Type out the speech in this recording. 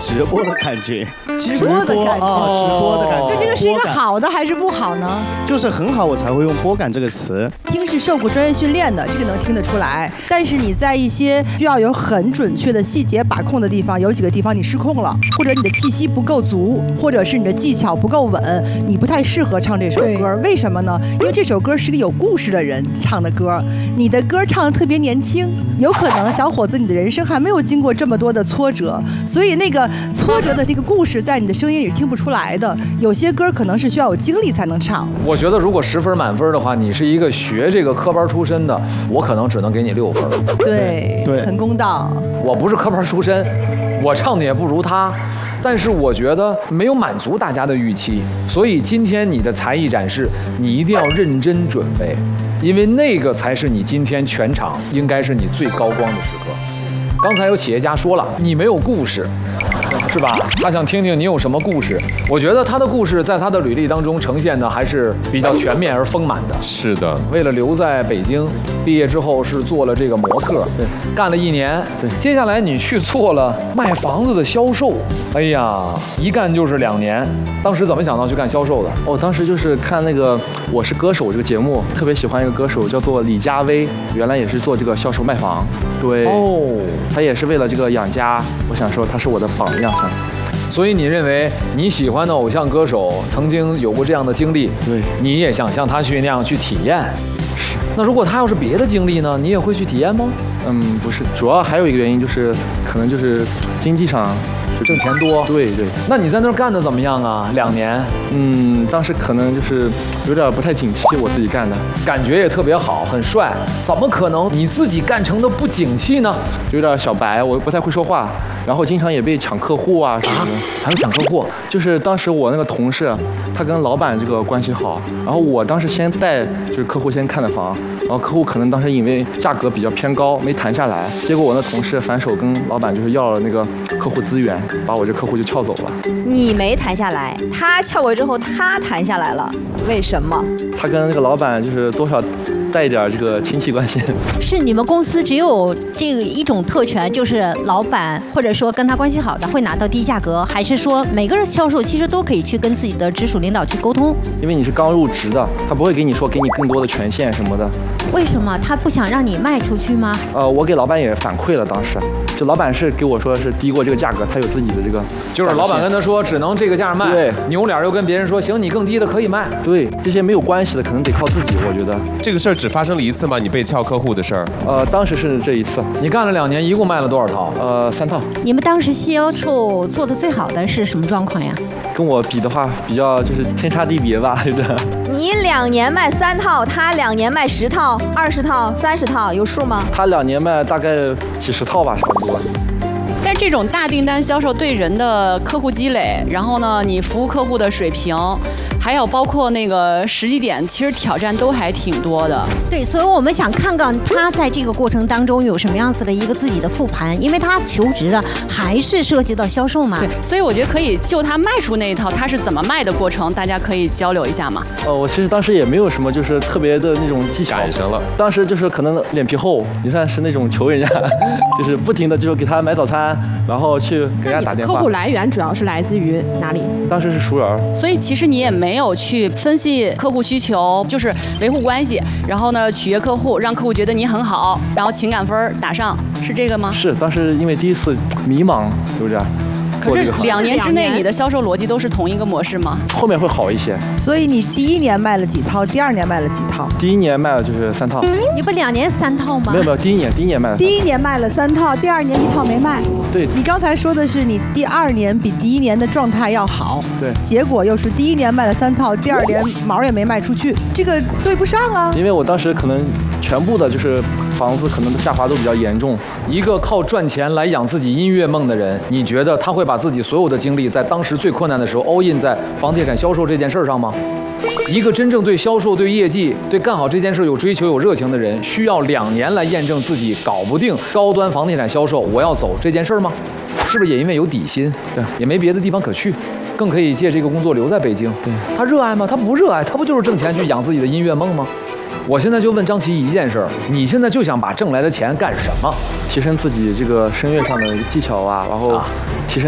直播的感觉， 直播的感觉啊，直播的感觉。 就这个是一个好的还是不好呢？ 就是很好，我才会用播感这个词。 听是受过专业训练的，这个能听得出来。但是你在一些需要有很准确的细节把控的地方，有几个地方你失控了，或者你的气息不够足，或者是你的技巧不够稳，你不太适合唱这首歌。为什么呢？因为这首歌是个有故事的人唱的歌，你的歌唱得特别年轻，有可能小伙子你的人生还没有经过这么多的挫折，所以那个挫折的这个故事在你的声音里是听不出来的。有些歌可能是需要有经历才能唱。 我觉得如果10分满分的话，你是一个学这个科班出身的，我可能只能给你6分。 对，很公道。 我不是科班出身，我唱的也不如他，但是我觉得没有满足大家的预期，所以今天你的才艺展示，你一定要认真准备，因为那个才是你今天全场应该是你最高光的时刻。刚才有企业家说了，你没有故事，是吧？他想听听你有什么故事。我觉得他的故事在他的履历当中呈现的还是比较全面而丰满的。 是的， 为了留在北京，毕业之后是做了这个模特，对，干了1年，对，接下来你去做了卖房子的销售，哎呀，一干就是2年。当时怎么想到去干销售的？ 哦，当时就是看那个《我是歌手》这个节目，特别喜欢一个歌手叫做李佳薇，原来也是做这个销售卖房，对，哦，他也是为了这个养家，我想说他是我的榜样。 所以你认为你喜欢的偶像歌手曾经有过这样的经历，对，你也想像他去那样去体验。是。那如果他要是别的经历呢，你也会去体验吗？ 不是，主要还有一个原因就是，可能就是经济上挣钱多。对对。那你在那儿干的怎么样啊？2年。 当时可能就是有点不太景气，我自己干的， 感觉也特别好，很帅。怎么可能你自己干成的不景气呢？ 有点小白，我不太会说话，然后经常也被抢客户啊什么的。 还有抢客户？ 就是当时我那个同事，他跟老板这个关系好，然后我当时先带就是客户先看的房，然后客户可能当时因为价格比较偏高没谈下来，结果我那同事反手跟老板就是要了那个客户资源，把我这客户就撬走了。 你没谈下来，他撬过之后他谈下来了，为什么？ 他跟那个老板就是多少带一点这个亲戚关系。 是你们公司只有这个一种特权，就是老板或者说跟他关系好的会拿到低价格，还是说每个人销售其实都可以去跟自己的直属领导去沟通？ 因为你是刚入职的，他不会给你说给你更多的权限什么的。 为什么他不想让你卖出去吗？ 我给老板也反馈了，当时就老板是给我说是低过这个价格，他有自己的这个， 就是老板跟他说只能这个价卖，对，扭脸又跟别人说行，你更低的可以卖， 对，这些没有关系的可能得靠自己，我觉得这个事儿只发生了1次吗？你被撬客户的事儿？ 当时是这1次。 你干了2年，一共卖了多少套 ？3套。 你们当时销售做的最好的是什么状况呀？ 跟我比的话，比较就是天差地别吧，有点。 你2年卖3套，他2年卖10套、20套、30套，有数吗？ 他2年卖大概几十套吧，差不多。 但这种大订单销售对人的客户积累，然后呢，你服务客户的水平，还有包括那个时机点，其实挑战都还挺多的。 对，所以我们想看看他在这个过程当中有什么样子的一个自己的复盘，因为他求职的还是涉及到销售嘛。 对，所以我觉得可以就他卖出那一套，他是怎么卖的过程，大家可以交流一下嘛。 我其实当时也没有什么就是特别的那种技巧， 赶上了。 当时就是可能脸皮厚，也算是那种求人家，就是不停的就是给他买早餐。然后去给人家打电话。 客户来源主要是来自于哪里？ 当时是熟人， 所以其实你也没有去分析客户需求，就是维护关系，然后呢取悦客户，让客户觉得你很好，然后情感分打上，是这个吗？ 是，当时因为第一次迷茫，是不是？ 可是2年之内，你的销售逻辑都是同一个模式吗？ 后面会好一些。 所以你第1年卖了几套，第2年卖了几套？ 第1年卖了就是3套。 你不2年3套吗？ 没有，第一年卖了。 第1年卖了3套，第2年1套没卖。 对。 你刚才说的是你第2年比第1年的状态要好， 对。 结果又是第1年卖了3套，第2年毛也没卖出去，这个对不上啊。 因为我当时可能全部的就是房子可能下滑都比较严重。 一个靠赚钱来养自己音乐梦的人，你觉得他会把自己所有的精力在当时最困难的时候 all in 在房地产销售这件事上吗？一个真正对销售、对业绩、对干好这件事有追求、有热情的人，需要2年来验证自己搞不定高端房地产销售，我要走这件事吗？是不是也因为有底薪，对，也没别的地方可去，更可以借这个工作留在北京？对，他热爱吗？他不热爱，他不就是挣钱去养自己的音乐梦吗？我现在就问张琪一件事儿，你现在就想把挣来的钱干什么？ 提升自己这个声乐上的技巧啊，然后提升